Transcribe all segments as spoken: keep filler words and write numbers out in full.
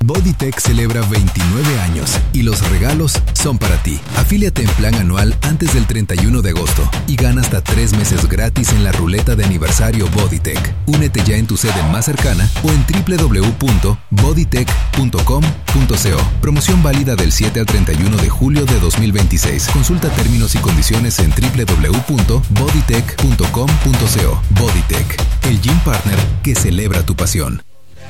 Bodytech celebra veintinueve años y los regalos son para ti. Afíliate en plan anual antes del treinta y uno de agosto y gana hasta tres meses gratis en la ruleta de aniversario Bodytech. Únete ya en tu sede más cercana o en doble u doble u doble u punto bodytech punto com punto co. Promoción válida del siete al treinta y uno de julio de dos mil veintiséis. Consulta términos y condiciones en doble u doble u doble u punto bodytech punto com punto co. Bodytech, el gym partner que celebra tu pasión.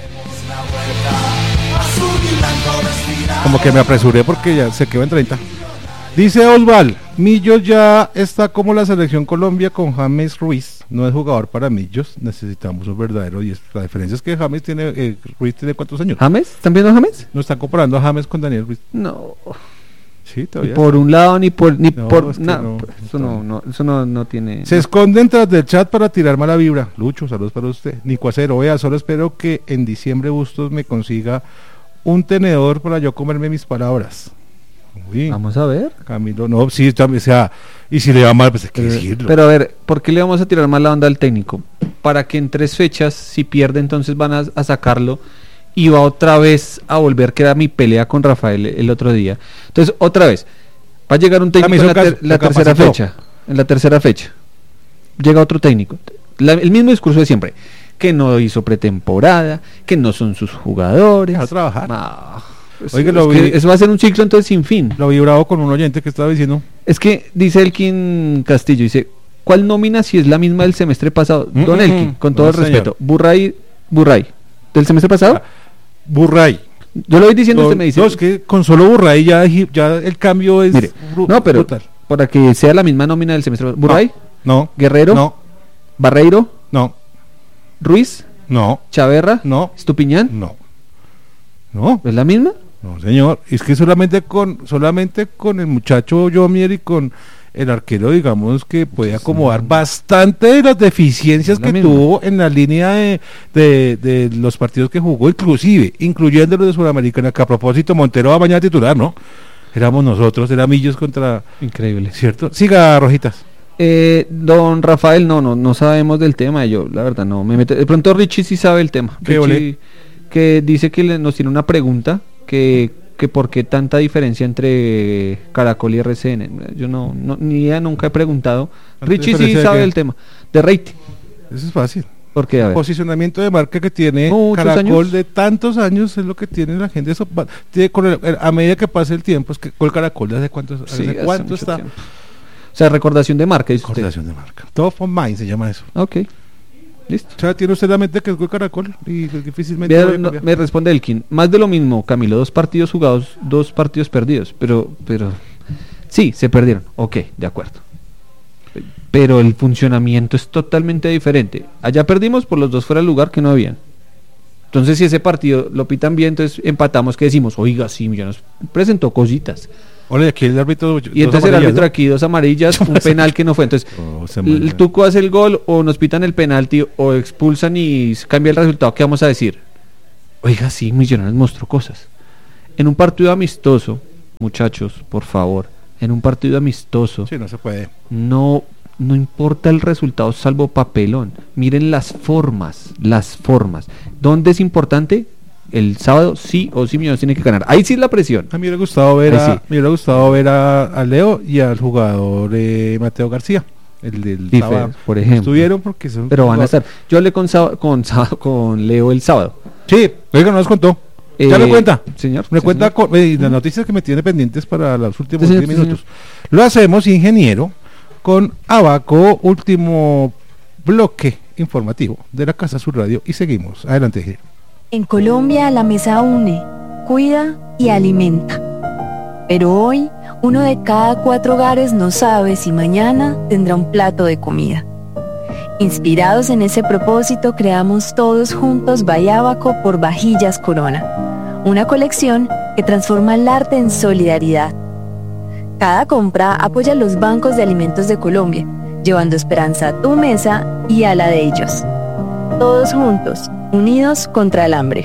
Como que me apresuré porque ya se quedó en treinta. Dice Osval, Millos ya está como la selección Colombia con James Ruiz. No es jugador para Millos, necesitamos un verdadero diez. La diferencia es que James tiene, eh, Ruiz tiene ¿cuántos años? ¿James? ¿Están viendo a James? No están comparando a James con Daniel Ruiz. No. Sí, todavía. Ni por un lado ni por ni no, por es que na, no, eso no, no, eso no, no tiene. Se esconden tras del chat para tirar mala vibra. Lucho, saludos para usted. Nico Acero, vea, solo espero que en diciembre Bustos me consiga un tenedor para yo comerme mis palabras. Uy, vamos a ver. Camilo, no, sí, también, o sea, y si le va mal, pues hay que pero, decirlo. Pero a ver, ¿por qué le vamos a tirar mal la onda al técnico? Para que en tres fechas, si pierde, entonces van a, a sacarlo y va otra vez a volver, que era mi pelea con Rafael el otro día. Entonces, otra vez, va a llegar un técnico en la, ter, la tercera fecha. En la tercera fecha. Llega otro técnico. La, el mismo discurso de siempre. Que no hizo pretemporada, que no son sus jugadores. A trabajar. Ah, pues, Oiga, es lo vi, que eso va a ser un ciclo entonces sin fin. Lo vi bravo con un oyente que estaba diciendo. Es que dice Elkin Castillo, dice, ¿cuál nómina si es la misma del semestre pasado? Mm, Don mm, Elkin, con todo no, el señor. respeto. Burray, Burray. ¿Del semestre pasado? Ah, Burray. Yo lo voy diciendo, no, usted me dice. No, es que con solo Burray ya, ya el cambio es Mire, bru- no, pero brutal. para que sea la misma nómina del semestre pasado. Burray, No. Guerrero, No. Barreiro, No. Ruiz, No. Chaverra, No. Estupiñán. No. No. ¿Es la misma? No, señor. Es que solamente con solamente con el muchacho Yomier y con el arquero, digamos, que puede acomodar bastante de las deficiencias la que misma. tuvo en la línea de, de, de los partidos que jugó, inclusive, incluyendo los de Sudamericana, que a propósito Montero va mañana a titular, ¿no? Éramos nosotros, era Millos contra... Increíble. ¿Cierto? Siga, Rojitas. Eh, don Rafael, no, no, no sabemos del tema. Yo, la verdad, no me meto. De pronto Richie sí sabe el tema. ¿Qué Richie, que dice que le, nos tiene una pregunta que, que por qué tanta diferencia entre Caracol y R C N. Yo no, no ni idea, nunca he preguntado. Richie sí sabe del tema. De rating. Eso es fácil. ¿Por qué? A ver. Posicionamiento de marca que tiene Muchos Caracol años. de tantos años es lo que tiene la gente. Eso va- tiene con el- a medida que pasa el tiempo, es que con el Caracol desde cuántos, Sí, ¿desde hace cuánto mucho está? tiempo. O sea, recordación de marca, dice usted. Recordación de marca. Top of mind se llama eso. Ok, listo. O sea, tiene usted la mente que es con Caracol y difícilmente Vea, voy a no, cambiar. me responde Elkin, más de lo mismo, Camilo, dos partidos jugados, dos partidos perdidos, pero, pero, sí, se perdieron, ok, de acuerdo, pero el funcionamiento es totalmente diferente. Allá perdimos por los dos fuera del lugar que no habían. Entonces, si ese partido lo pitan bien, entonces empatamos, que decimos, oiga, sí, Millonarios presentó cositas. Ole, aquí el árbitro. Y entonces el árbitro aquí, dos amarillas, un penal que no fue. Entonces, Oh, se el manda. Tuco hace el gol, o nos pitan el penalti, o expulsan y s- cambia el resultado. ¿Qué vamos a decir? Oiga, sí, Millonarios mostró cosas. En un partido amistoso, muchachos, por favor, en un partido amistoso, Sí, no se puede. no, no importa el resultado salvo papelón. Miren las formas, las formas. ¿Dónde es importante? El sábado sí o sí Millonarios tiene que ganar. Ahí sí es la presión. A mí me hubiera gustado ver, Ahí a, sí. me hubiera gustado ver a, a Leo y al jugador eh, Mateo García. El del Dife, sábado. por ejemplo. Estuvieron porque son. Pero van a estar. Yo hablé con, Sá- con, Sá- con Leo el sábado. Sí, oiga, no nos contó. Ya Eh, me cuenta. Señor. Me sí, cuenta señor. con, eh, las noticias que me tiene pendientes para los últimos Sí, diez señor, minutos. Lo hacemos, ingeniero, con Abaco, último bloque informativo de la Casa Sur Radio. Y seguimos. Adelante, ingeniero. En Colombia la mesa une, cuida y alimenta. Pero hoy, uno de cada cuatro hogares no sabe si mañana tendrá un plato de comida. Inspirados en ese propósito, creamos todos juntos Bayábaco por Vajillas Corona, una colección que transforma el arte en solidaridad. Cada compra apoya a los bancos de alimentos de Colombia, llevando esperanza a tu mesa y a la de ellos. Todos juntos, unidos contra el hambre.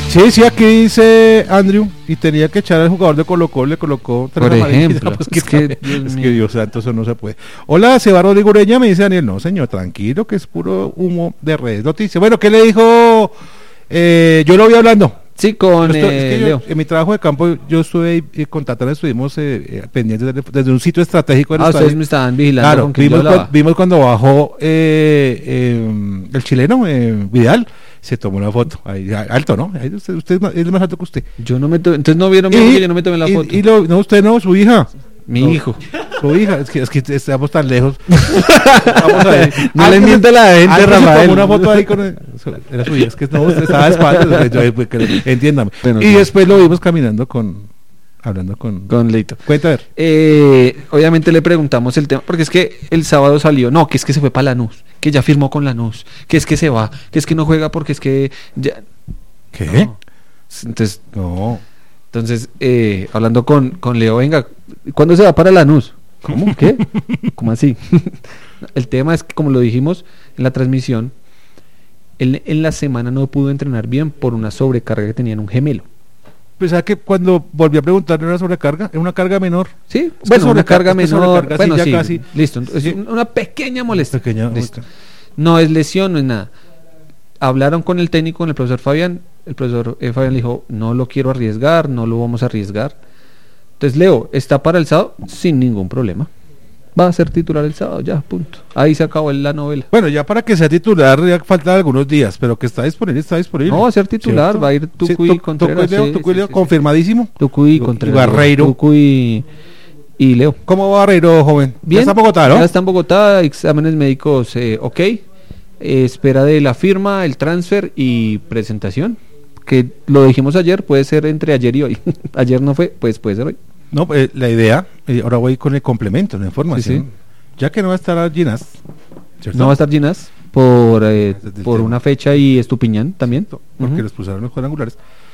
Sí, sí, aquí dice Andrew, y tenía que echar al jugador de Colo Colo, le colocó tres Por amarillas, ejemplo, pues, es que, Dios es mío. que Dios santo, eso no se puede. Hola, Seba Rodrigo Ureña, me dice Daniel, no señor, tranquilo, que es puro humo de redes noticias. Bueno, ¿qué le dijo? Eh, yo lo vi hablando. Sí, con Yo estoy- es eh, que yo- Leo. en mi trabajo de campo, yo estuve ahí, eh, contactando, estuvimos eh, eh, pendientes de- desde un sitio estratégico del Ah, estadio. ustedes me estaban vigilando Claro, con quién yo vimos, hablaba. cuan- vimos cuando bajó eh, eh, el chileno, eh, Vidal, se tomó una foto, ahí, a- alto, ¿no? Ahí usted, usted es más- es más alto que usted. Yo no me to- entonces no vieron bien que yo no me tomé la y- foto. y lo- no, usted no, su hija. Mi No, hijo. Su hija, es que, es que estamos tan lejos. Vamos a ver. No Alguien le mienta a la gente, alguien se Rafael. tomó una foto ahí con el- su- era su hija, es que no, usted estaba de espaldas, yo- yo- que- entiéndame. Bueno, y sí. después lo vimos caminando con, hablando con... Con Leito. Cuenta a ver. Eh, obviamente le preguntamos el tema, porque es que el sábado salió, no, que es que se fue para Lanús, que ya firmó con Lanús, que es que se va, que es que no juega porque es que ya... ¿Qué? No. Entonces, No. entonces eh, hablando con, con Leo, venga, ¿cuándo se va para Lanús? ¿Cómo? ¿Qué? ¿Cómo así? El tema es que, como lo dijimos en la transmisión, él en la semana no pudo entrenar bien por una sobrecarga que tenía en un gemelo. Pues que cuando volví a preguntarle una sobrecarga, es una carga menor. Sí, Es que bueno, una sobrecar- carga es que menor, sobrecarga, sí, bueno, ya sí, casi. listo, es Sí. un- una pequeña molestia. Pequeña, Listo. ok. No es lesión, no es nada. Hablaron con el técnico, con el profesor Fabián, el profesor eh, Fabián le dijo, no lo quiero arriesgar, no lo vamos a arriesgar. Entonces, Leo, ¿está para el sábado? Sin ningún problema. Va a ser titular el sábado, ya, punto. Ahí se acabó la novela. Bueno, ya para que sea titular ya faltan algunos días, pero que está disponible, está disponible. No, va a ser titular, ¿Cierto? va a ir Tucu Sí, y Tu- Contreras, Tucu y Leo, sí, Tucu y sí, Leo, sí, sí. confirmadísimo. Tucu y Y Contreras. Barreiro. Tucu y, y Leo. ¿Cómo va Barreiro, joven? Bien, Ya está en Bogotá, ¿no? Ya está en Bogotá, exámenes médicos, eh, ok. Eh, espera de la firma, el transfer y presentación. Que lo dijimos ayer, puede ser entre ayer y hoy. Ayer no fue, pues puede ser hoy. No, eh, la idea, eh, ahora voy con el complemento, la información. Sí, sí. Ya que no va a estar Ginás, ¿cierto? No va a estar Ginás por, eh, Ese es el por tema. una fecha y Estupiñán también. Porque Ujú. los pusieron los cuadrangulares.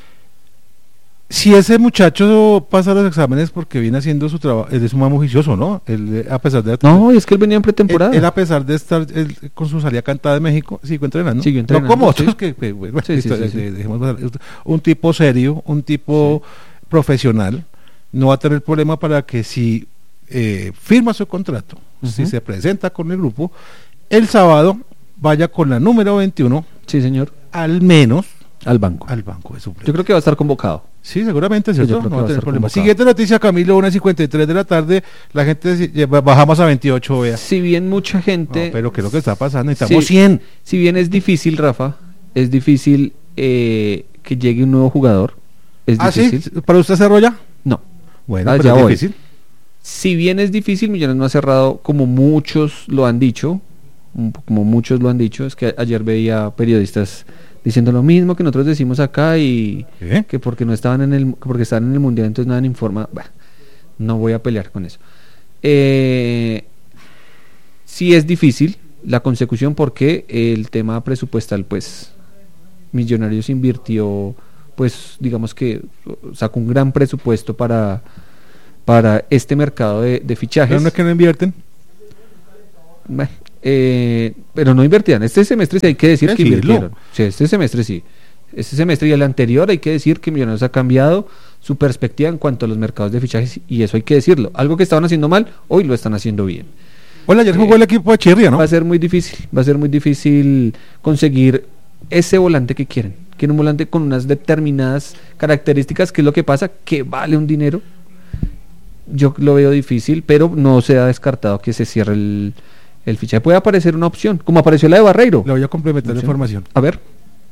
Si ese muchacho pasa los exámenes porque viene haciendo su trabajo, él es un mamo juicioso, ¿no? Él, eh, a pesar de... No, y es que él venía en pretemporada. Él, él, a pesar de estar él, con su salida cantada de México, sigue entrenando. Siguió entrenando, No como sí. otros que, que, bueno, Sí, sí, esto, sí, sí. eh, dejemos pasar. Un tipo serio, un tipo profesional, no va a tener problema para que si eh, firma su contrato, Ujú. si se presenta con el grupo, el sábado vaya con la número veintiuno, Sí, señor. al menos Al banco. al banco de suplentes. Yo creo que va a estar convocado. Sí, seguramente, Sí, yo ¿cierto? creo que No va va a a tener estar problema. convocado. Siguiente noticia, Camilo, una cincuenta y tres de la tarde, la gente si- eh, bajamos a veintiocho, vea. Si bien mucha gente... No, pero ¿qué es lo que está pasando? Necesitamos Sí. cien. Si bien es difícil, Rafa, es difícil eh, que llegue un nuevo jugador. Es ¿Ah, sí? difícil. ¿Para usted cerró ya? No. Bueno, Ah, pero ya es voy. difícil. Si bien es difícil, Millonarios no ha cerrado como muchos lo han dicho, un- como muchos lo han dicho. Es que ayer veía periodistas diciendo lo mismo que nosotros decimos acá y ¿Qué? que porque no estaban en el que porque estaban en el mundial entonces nada informa. Bah, no voy a pelear con eso. Eh, sí es difícil la consecución porque el tema presupuestal, pues Millonarios invirtió, pues digamos que sacó un gran presupuesto para para este mercado de, de fichajes. Pero no es que no invierten. Bueno, eh, pero no invertían. Este semestre sí hay que decir que Decirlo. invirtieron. Sí, este semestre sí. Este semestre y el anterior hay que decir que Millonarios ha cambiado su perspectiva en cuanto a los mercados de fichajes y eso hay que decirlo. Algo que estaban haciendo mal, hoy lo están haciendo bien. Hola, ayer jugó Eh, el equipo de Chirria, ¿no? Va a ser muy difícil, va a ser muy difícil conseguir ese volante que quieren. Quieren un volante con unas determinadas características, que es lo que pasa, que vale un dinero. Yo lo veo difícil, pero no se ha descartado que se cierre el, el fichaje. Puede aparecer una opción, como apareció la de Barreiro. Le voy a complementar la Opción. información. A ver,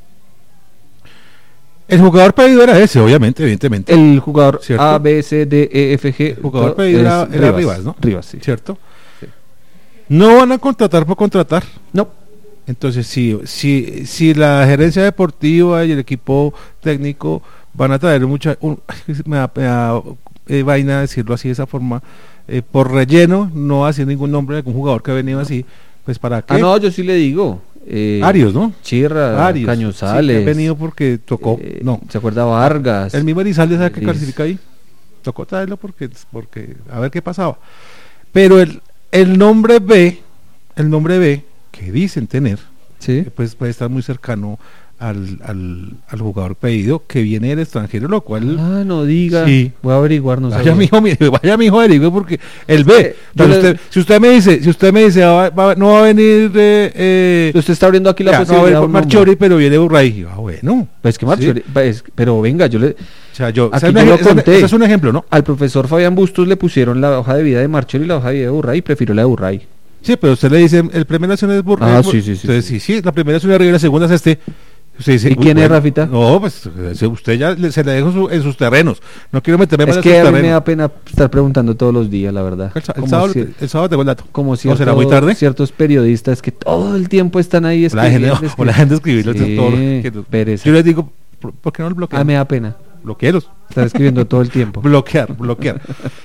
El jugador pedido era ese, obviamente, evidentemente. el jugador ¿Cierto? A, B, C, D, E, F, G. El jugador todo pedido es era, era Rivas, ¿no? Rivas, sí. ¿Cierto? Sí. No van a contratar por contratar. No, Entonces, si, si, si la gerencia deportiva y el equipo técnico van a traer mucha... un- me da, me da, eh, vaina decirlo así de esa forma, eh, por relleno, no hacer ningún nombre de algún jugador que ha venido así, pues para qué. ah, no, yo sí le digo. Eh, Arios, ¿no? Chirra, Arios. Cañuzales. Sí, que ha venido porque tocó. eh, no. ¿Se acuerda Vargas? El mismo Elizalde sabe que Liz. clasifica ahí. Tocó traerlo porque, porque a ver qué pasaba. Pero el, el nombre B, el nombre B, que dicen tener, Sí. pues puede estar muy cercano al, al, al jugador pedido que viene del extranjero, lo cual... Ah, no diga. Sí. Voy a averiguar, no Vaya sabía. mijo, mi- vaya mijo, averigüe porque él ve. yo Entonces le- usted- si usted me dice, si usted me dice, va- va- no va a venir eh, eh, Usted está abriendo aquí la ya, no va a posibilidad. venir de por un Marchiori, nombre. pero viene Burray. Y yo, ah, bueno. Pues que Marchiori, pues, pero venga, yo le... O sea, yo, Aquí ese, es yo un lo ej- ese- conté. ese es un ejemplo, ¿no? Al profesor Fabián Bustos le pusieron la hoja de vida de Marchiori y la hoja de vida de Burray y prefirió la de Burray. Sí, pero usted le dice, el Premio Nacional es Burray. Ah, es Bur- sí, sí, sí, Entonces, sí. sí, sí, la primera es una Arriba y la segunda es este. Usted dice, ¿Y uy, quién es, bueno, Rafita? No, pues ese- usted ya le- se le dejo su- en sus terrenos. No quiero meterme más Es en que sus a mí me terrenos. da pena estar preguntando todos los días, la verdad. El, sa- el Como sábado, cier- el sábado tengo el dato. como ¿O cierto- será muy tarde? ciertos periodistas que todo el tiempo están ahí O la gente, escribiendo. o la gente escribirlo Sí, todo. que- pereza. Yo les digo, ¿por por qué no lo bloquean? Ah, me da pena Bloquearos. estar escribiendo todo el tiempo. Bloquear, bloquear.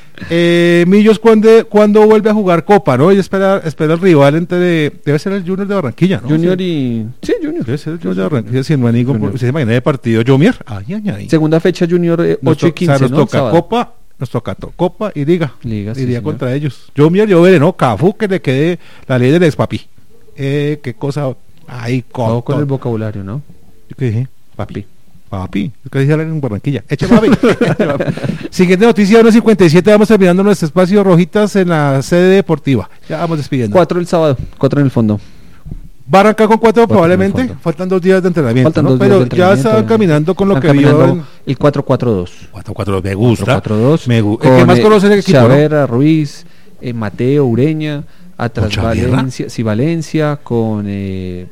eh, Millos, cuando, cuando vuelve a jugar Copa, ¿no? Y espera, espera el rival entre. Debe ser el Junior de Barranquilla, ¿no? Junior Sí. y... Sí, Junior. Debe ser el Junior de Barranquilla. Si no amigo, Junior. ¿usted se imagina de partido Jomier? Ay, ay, ay. Segunda fecha Junior eh, Nos ocho y to- o sea, quince, nos ¿no? toca Sábado. Copa, nos toca to- Copa y Liga. Liga, sí, Iría señor. contra ellos. Jomier, yo veré, ¿no? Cafú, que le quede la ley del ex papi. Eh, qué cosa. Ay, Ojo con con. el vocabulario, ¿no? ¿Qué dije? Papi. Papi, es que dice en Barranquilla. Eche papi. Siguiente noticia, uno cincuenta y siete. Vamos terminando nuestro espacio Rojitas en la sede deportiva. Ya vamos despidiendo. Cuatro el sábado, cuatro en el fondo. Va a arrancar con cuatro, Cuatro probablemente. en el fondo. Faltan dos días de entrenamiento. Faltan ¿no? dos días Pero de ya entrenamiento, está ya. caminando con lo Están que vio. caminando En... el cuatro cuatro dos. cuatro cuatro, me gusta. cuatro dos. Me gu- el que más conoce el equipo, ¿no? Chavera, Ruiz, eh, Mateo, Ureña, atrás ¿Con Chavera? Valencia, sí, Valencia, con eh,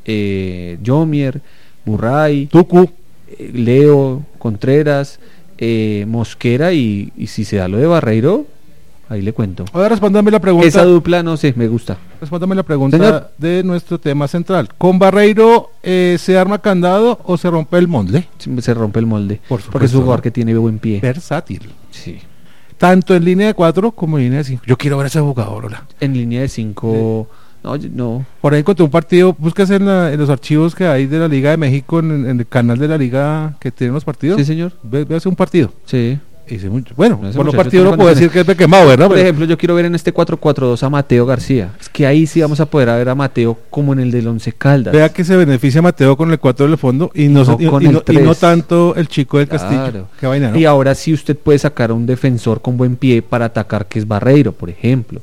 eh, Jomier, Burray, Tucu. eh, Leo, Contreras, eh, Mosquera y, y si se da lo de Barreiro, ahí le cuento. Ahora respóndame la pregunta. Esa dupla, no sé, me gusta. Respóndame la pregunta Señor. de nuestro tema central. ¿Con Barreiro eh, se arma candado o se rompe el molde? Se rompe el molde. Por porque es supuesto, un jugador ¿no? que tiene buen pie. Versátil. Sí. Tanto en línea de cuatro como en línea de cinco. Yo quiero ver a ese jugador, hola. En línea de cinco. No, yo- no. Por ahí encontré un partido, búscase en, la- en los archivos que hay de la Liga de México, en, en el canal de la Liga que tienen los partidos. Sí, señor. Ve, véase un partido. Sí. Ese mucho- bueno, Ese por los muchacho partidos tiene no puedo decir condiciones. que es Beckenbauer, ¿verdad? Por Pero- ejemplo, yo quiero ver en este cuatro cuatro dos a Mateo García. Es que ahí sí vamos a poder ver a Mateo como en el del Once Caldas. Vea que se beneficia Mateo con el cuatro del fondo y no, No se- y- con y el no- y tres. no tanto el chico del Claro. Castillo. Qué vaina, ¿no? Y ahora sí usted puede sacar a un defensor con buen pie para atacar, que es Barreiro, por ejemplo.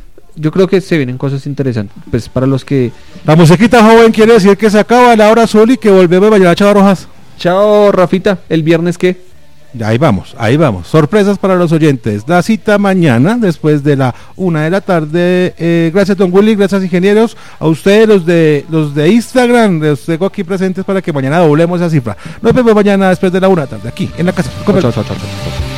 Yo creo que se vienen cosas interesantes. Pues para los que... La musiquita joven quiere decir que se acaba la hora azul y que volvemos a bailar Chava Rojas. Chao, Rafita. ¿El viernes qué? Ahí vamos, ahí vamos. Sorpresas para los oyentes. La cita mañana, después de la una de la tarde. Eh, gracias, don Willy, gracias, ingenieros. A ustedes, los de los de Instagram, los tengo aquí presentes para que mañana doblemos esa cifra. Nos vemos mañana después de la una de la tarde, aquí en la casa. Chao, chao, chao, chao.